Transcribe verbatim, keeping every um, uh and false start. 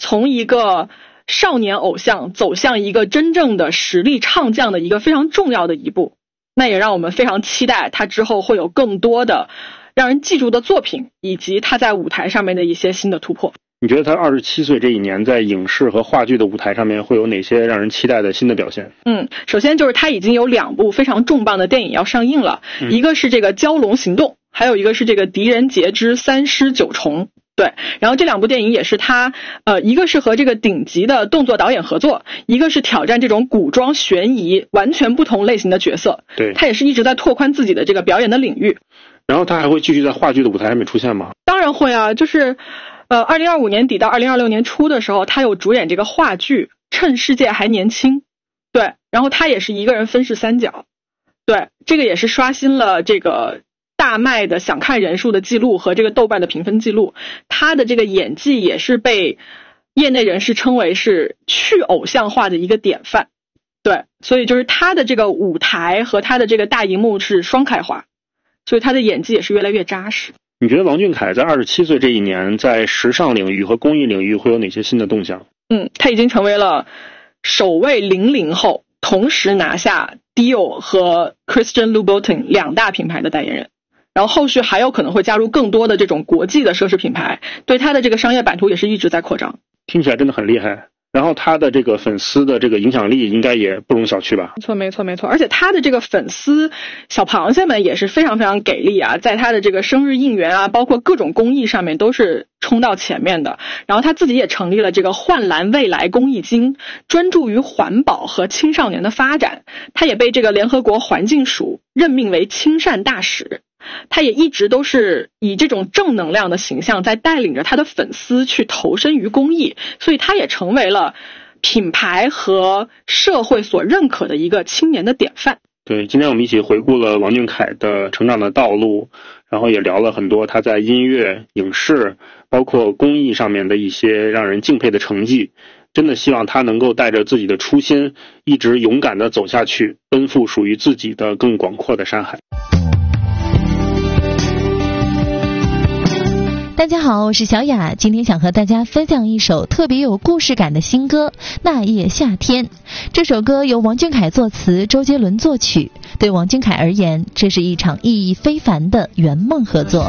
从一个少年偶像走向一个真正的实力唱将的一个非常重要的一步。那也让我们非常期待他之后会有更多的让人记住的作品，以及他在舞台上面的一些新的突破。 你觉得他二十七岁这一年在影视和话剧的舞台上面会有哪些让人期待的新的表现？ 嗯，首先就是他已经有两部非常重磅的电影要上映了， 嗯、 一个是这个蛟龙行动，还有一个是这个狄仁杰之三尸九重。对，然后这两部电影也是他呃一个是和这个顶级的动作导演合作，一个是挑战这种古装悬疑完全不同类型的角色。 对， 他也是一直在拓宽自己的这个表演的领域。 然后他还会继续在话剧的舞台上面出现吗？ 当然会啊，就是呃二零二五年底到二零二六年初的时候，他有主演这个话剧《趁世界还年轻》。对，然后他也是一个人分饰三角。对，这个也是刷新了这个大麦的想看人数的记录和这个豆瓣的评分记录。他的这个演技也是被业内人士称为是去偶像化的一个典范。对，所以就是他的这个舞台和他的这个大荧幕是双开花，所以他的演技也是越来越扎实。 你觉得王俊凯在二十七岁这一年在时尚领域和公益领域会有哪些新的动向？ 嗯，他已经成为了首位零零后同时拿下 Dior 和 Christian Louboutin 两大品牌的代言人。然后后续还有可能会加入更多的这种国际的奢侈品牌，对他的这个商业版图也是一直在扩张。 听起来真的很厉害。然后他的这个粉丝的这个影响力应该也不容小觑吧？ 没错没错没错，而且他的这个粉丝小螃蟹们也是非常非常给力啊，在他的这个生日应援啊，包括各种公益上面都是冲到前面的。然后他自己也成立了这个焕蓝未来公益金，专注于环保和青少年的发展。他也被这个联合国环境署任命为亲善大使。他也一直都是以这种正能量的形象在带领着他的粉丝去投身于公益，所以他也成为了品牌和社会所认可的一个青年的典范。 对，今天我们一起回顾了王俊凯的成长的道路，然后也聊了很多他在音乐、影视包括公益上面的一些让人敬佩的成绩。真的希望他能够带着自己的初心一直勇敢地走下去，奔赴属于自己的更广阔的山海。 大家好，我是小雅，今天想和大家分享一首特别有故事感的新歌《那夜夏天》。这首歌由王俊凯作词，周杰伦作曲。对王俊凯而言，这是一场意义非凡的圆梦合作。